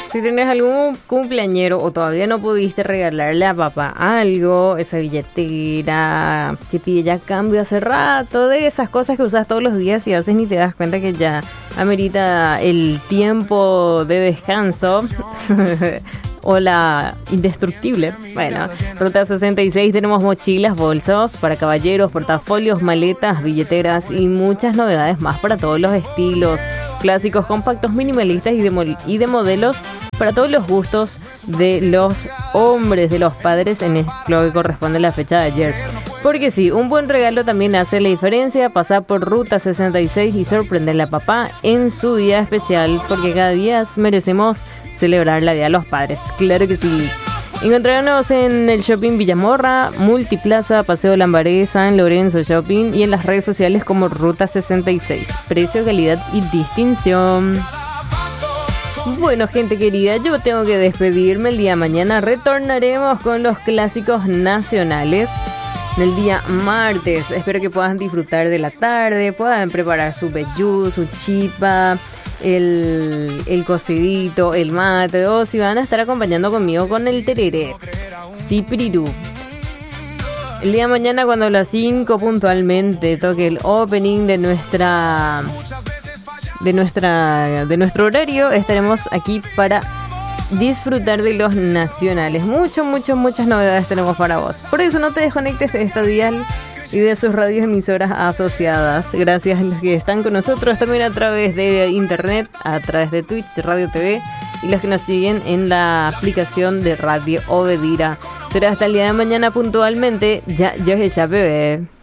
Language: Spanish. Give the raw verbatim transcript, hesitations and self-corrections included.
Si tenés algún cumpleañero o todavía no pudiste regalarle a papá algo, esa billetera que pide ya cambio hace rato, de esas cosas que usas todos los días y a veces ni te das cuenta que ya amerita el tiempo de descanso o la indestructible. Bueno, Ruta sesenta y seis tenemos mochilas, bolsos para caballeros, portafolios, maletas, billeteras y muchas novedades más para todos los estilos. Clásicos, compactos, minimalistas y de, mo- y de modelos para todos los gustos de los hombres, de los padres, en lo que corresponde a la fecha de ayer. Porque sí, un buen regalo también hace la diferencia. Pasar por Ruta sesenta y seis y sorprenderle a papá en su día especial, porque cada día merecemos celebrar la Día de los Padres. Claro que sí. Encontrarnos en el Shopping Villamorra, Multiplaza, Paseo Lambaré, San Lorenzo Shopping y en las redes sociales como Ruta sesenta y seis. Precio, calidad y distinción. Bueno, gente querida, yo tengo que despedirme. El día de mañana retornaremos con los clásicos nacionales. El día martes, espero que puedan disfrutar de la tarde, puedan preparar su vellú, su chipa, el, el cocidito, el mate, o si van a estar acompañando conmigo con el tereré. Tipirirú. El día de mañana, cuando a las cinco puntualmente toque el opening de nuestra de nuestra de nuestro horario, estaremos aquí para disfrutar de los nacionales. Mucho, mucho, muchas novedades tenemos para vos. Por eso no te desconectes de esta dial y de sus radios emisoras asociadas. Gracias a los que están con nosotros también a través de internet, a través de Twitch, Radio T V, y los que nos siguen en la aplicación de Radio Obedira. Será hasta el día de mañana puntualmente. Ya, yo ya bebé.